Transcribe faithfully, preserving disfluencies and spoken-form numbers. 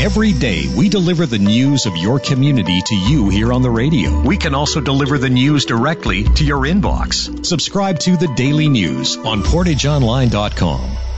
Every day, we deliver the news of your community to you here on the radio. We can also deliver the news directly to your inbox. Subscribe to The Daily News on portage online dot com.